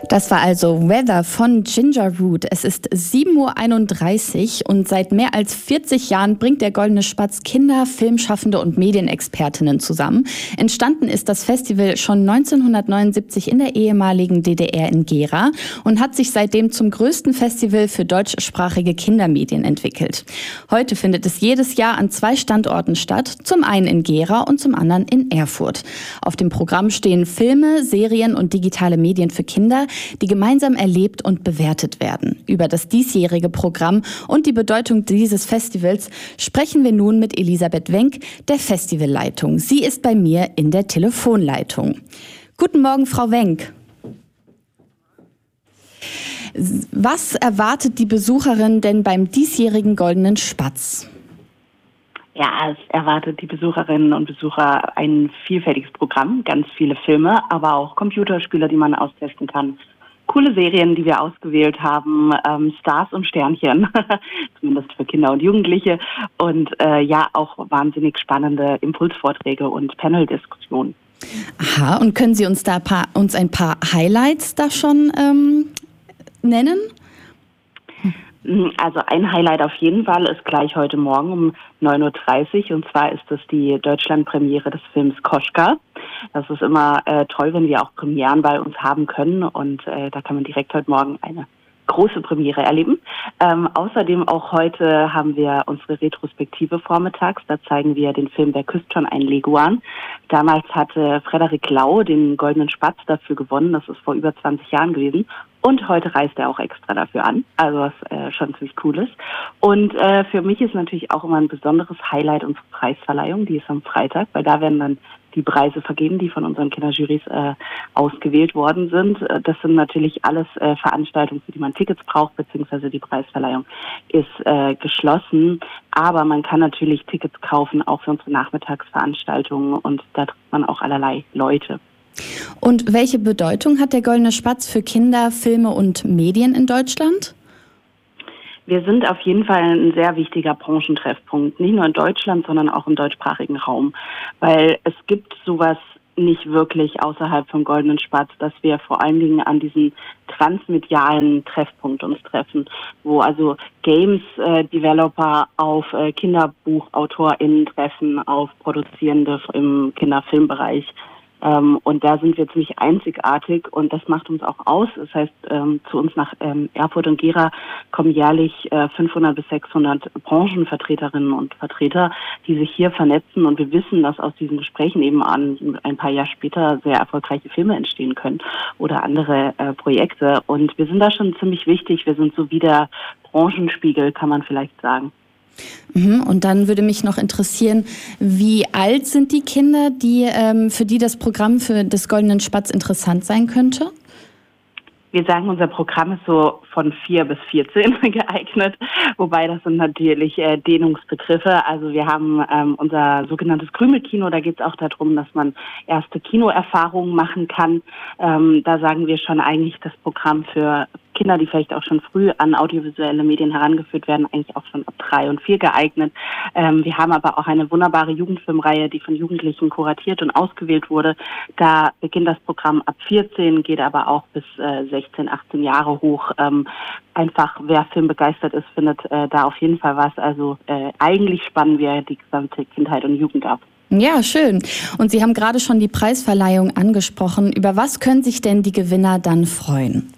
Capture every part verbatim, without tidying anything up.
Das war also Weather von Ginger Root. Es ist sieben Uhr einunddreißig und seit mehr als vierzig Jahren bringt der Goldene Spatz Kinder, Filmschaffende und Medienexpertinnen zusammen. Entstanden ist das Festival schon neunzehnhundertneunundsiebzig in der ehemaligen D D R in Gera und hat sich seitdem zum größten Festival für deutschsprachige Kindermedien entwickelt. Heute findet es jedes Jahr an zwei Standorten statt, zum einen in Gera und zum anderen in Erfurt. Auf dem Programm stehen Filme, Serien und digitale Medien für Kinder, die gemeinsam erlebt und bewertet werden. Über das diesjährige Programm und die Bedeutung dieses Festivals sprechen wir nun mit Elisabeth Wenck, der Festivalleitung. Sie ist bei mir in der Telefonleitung. Guten Morgen, Frau Wenck. Was erwartet die Besucherin denn beim diesjährigen Goldenen Spatz? Ja, es erwartet die Besucherinnen und Besucher ein vielfältiges Programm, ganz viele Filme, aber auch Computerspiele, die man austesten kann. Coole Serien, die wir ausgewählt haben, ähm, Stars und Sternchen, zumindest für Kinder und Jugendliche. Und äh, ja, auch wahnsinnig spannende Impulsvorträge und Panel-Diskussionen. Aha, und können Sie uns da paar, uns ein paar Highlights da schon ähm, nennen? Also ein Highlight auf jeden Fall ist gleich heute Morgen um neun Uhr dreißig und zwar ist das die Deutschlandpremiere des Films Koschka. Das ist immer äh, toll, wenn wir auch Premieren bei uns haben können und äh, da kann man direkt heute Morgen eine große Premiere erleben. Ähm, außerdem auch heute haben wir unsere Retrospektive vormittags. Da zeigen wir den Film Wer küsst schon einen Leguan. Damals hatte Frederik Lau den Goldenen Spatz dafür gewonnen. Das ist vor über zwanzig Jahren gewesen. Und heute reist er auch extra dafür an. Also was äh, schon ziemlich cool ist. Und äh, für mich ist natürlich auch immer ein besonderes Highlight unsere Preisverleihung. Die ist am Freitag, weil da werden dann die Preise vergeben, die von unseren Kinderjurys äh, ausgewählt worden sind. Das sind natürlich alles äh, Veranstaltungen, für die man Tickets braucht, beziehungsweise die Preisverleihung ist äh, geschlossen. Aber man kann natürlich Tickets kaufen, auch für unsere Nachmittagsveranstaltungen und da trifft man auch allerlei Leute. Und welche Bedeutung hat der Goldene Spatz für Kinder, Filme und Medien in Deutschland? Wir sind auf jeden Fall ein sehr wichtiger Branchentreffpunkt, nicht nur in Deutschland, sondern auch im deutschsprachigen Raum, weil es gibt sowas nicht wirklich außerhalb vom Goldenen Spatz, dass wir vor allen Dingen an diesen transmedialen Treffpunkt uns treffen, wo also Games-Developer auf äh, KinderbuchautorInnen treffen, auf Produzierende im Kinderfilmbereich. Ähm, und da sind wir ziemlich einzigartig und das macht uns auch aus. Das heißt, ähm, zu uns nach ähm, Erfurt und Gera kommen jährlich äh, fünfhundert bis sechshundert Branchenvertreterinnen und Vertreter, die sich hier vernetzen und wir wissen, dass aus diesen Gesprächen eben an, ein paar Jahre später sehr erfolgreiche Filme entstehen können oder andere äh, Projekte und wir sind da schon ziemlich wichtig. Wir sind so wie der Branchenspiegel, kann man vielleicht sagen. Und dann würde mich noch interessieren, wie alt sind die Kinder, die, ähm, für die das Programm für des Goldenen Spatz interessant sein könnte? Wir sagen, unser Programm ist so von vier bis vierzehn geeignet, wobei das sind natürlich äh, Dehnungsbegriffe. Also wir haben ähm, unser sogenanntes Krümelkino, da geht es auch darum, dass man erste Kinoerfahrungen machen kann. Ähm, da sagen wir schon eigentlich das Programm für Kinder, die vielleicht auch schon früh an audiovisuelle Medien herangeführt werden, eigentlich auch schon ab drei und vier geeignet. Ähm, wir haben aber auch eine wunderbare Jugendfilmreihe, die von Jugendlichen kuratiert und ausgewählt wurde. Da beginnt das Programm ab vierzehn, geht aber auch bis äh, sechzehn, achtzehn Jahre hoch. Ähm, einfach, wer filmbegeistert ist, findet äh, da auf jeden Fall was. Also äh, eigentlich spannen wir die gesamte Kindheit und Jugend ab. Ja, schön. Und Sie haben gerade schon die Preisverleihung angesprochen. Über was können sich denn die Gewinner dann freuen?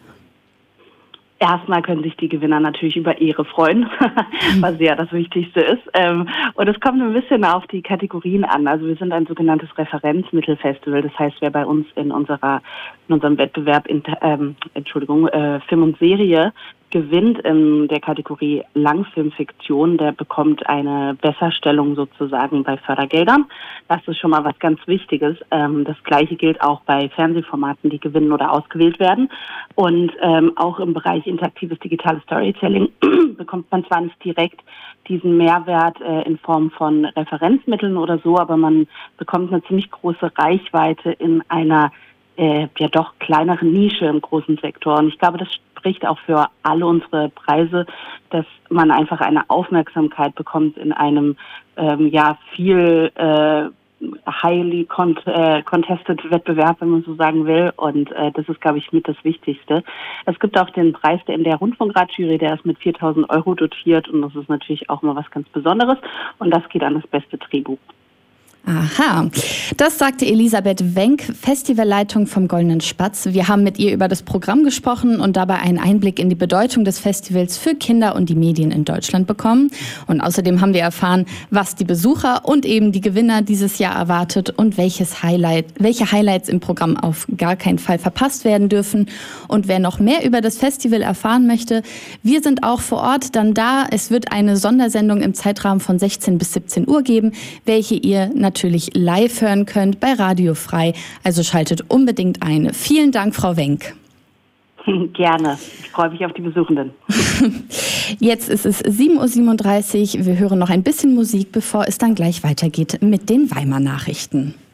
Erstmal können sich die Gewinner natürlich über Ehre freuen, was ja das Wichtigste ist. Und es kommt ein bisschen auf die Kategorien an. Also wir sind ein sogenanntes Referenzmittelfestival. Das heißt, wer bei uns in unserer in unserem Wettbewerb in, ähm, Entschuldigung äh, Film und Serie gewinnt in der Kategorie Langfilmfiktion, der bekommt eine Besserstellung sozusagen bei Fördergeldern. Das ist schon mal was ganz Wichtiges. Ähm, das Gleiche gilt auch bei Fernsehformaten, die gewinnen oder ausgewählt werden. Und ähm, auch im Bereich interaktives digitales Storytelling bekommt man zwar nicht direkt diesen Mehrwert äh, in Form von Referenzmitteln oder so, aber man bekommt eine ziemlich große Reichweite in einer äh, ja doch kleineren Nische im großen Sektor. Und ich glaube, das spricht auch für alle unsere Preise, dass man einfach eine Aufmerksamkeit bekommt in einem ähm, ja viel äh, highly cont- äh, contested Wettbewerb, wenn man so sagen will. Und äh, das ist, glaube ich, mit das Wichtigste. Es gibt auch den Preis der M D R Rundfunkratjury, der ist mit viertausend Euro dotiert. Und das ist natürlich auch mal was ganz Besonderes. Und das geht an das beste Drehbuch. Aha, das sagte Elisabeth Wenck, Festivalleitung vom Goldenen Spatz. Wir haben mit ihr über das Programm gesprochen und dabei einen Einblick in die Bedeutung des Festivals für Kinder und die Medien in Deutschland bekommen. Und außerdem haben wir erfahren, was die Besucher und eben die Gewinner dieses Jahr erwartet und welches Highlight, welche Highlights im Programm auf gar keinen Fall verpasst werden dürfen. Und wer noch mehr über das Festival erfahren möchte, wir sind auch vor Ort dann da. Es wird eine Sondersendung im Zeitrahmen von sechzehn bis siebzehn Uhr geben, welche ihr natürlich natürlich live hören könnt bei Radio Frei. Also schaltet unbedingt ein. Vielen Dank, Frau Wenck. Gerne. Ich freue mich auf die Besuchenden. Jetzt ist es sieben Uhr siebenunddreißig. Wir hören noch ein bisschen Musik, bevor es dann gleich weitergeht mit den Weimar Nachrichten.